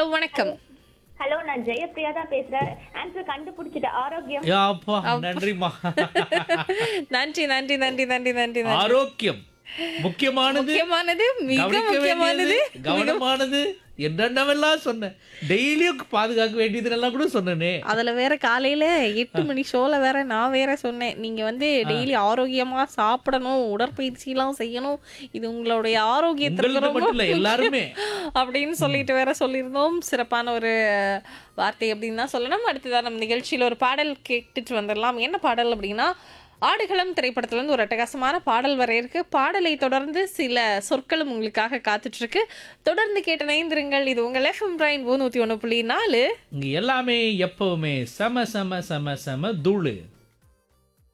Hello வணக்கம். Hello, நான் ஜெயப்பிரியா தான் பேசுறேன். ஆன்சர் கண்டுபிடிச்சிட்டேன். ஆரோக்கியம். யா அப்பா நன்றிம்மா. நன்றி நன்றி நன்றி நன்றி நன்றி நன்றி. ஆரோக்கியம் முக்கியமானது, முக்கியமானது, மிக கவனிக்க முக்கியமானது, வேண்டியது, கவனமானது என்னென்னவெல்லாம் சொன்னேன். டெய்லியும் பாதுகாக்க வேண்டியதுன்னெல்லாம் கூட சொன்னேனே. அதுல வேற காலையில 8 மணி ஷோல வேற நான் வேற சொன்னேன், நீங்க வந்து டெய்லி ஆரோக்கியமா சாப்பிடணும், உடற்பயிற்சி எல்லாம் செய்யணும், இது உங்களுடைய ஆரோக்கியத்திற்கு உங்களுக்கு ரொம்ப மட்டும் இல்ல, எல்லாருமே. அப்படின்னு சொல்லிட்டு வேற சொல்லியிருந்தோம். சிறப்பான ஒரு வார்த்தை அப்படின்னு தான் சொல்லணும். அடுத்ததான் நம்ம நிகழ்ச்சியில ஒரு பாடல் கேட்டுட்டு வந்துடலாம். என்ன பாடல் அப்படின்னா, ஆடுகளம் திரைப்படத்துல இருந்து ஒரு அட்டகாசமான பாடல் வர இருக்கு. பாடலை தொடர்ந்து சில சொற்களும் உங்களுக்காக காத்துட்டு இருக்கு. தொடர்ந்து கேட்டு இணைந்திருங்கள். இது உங்கள் எஃப்எம் பிரைன் 101.4. இங்க எல்லாமே எப்பவுமே செம செம செம செம தூளு.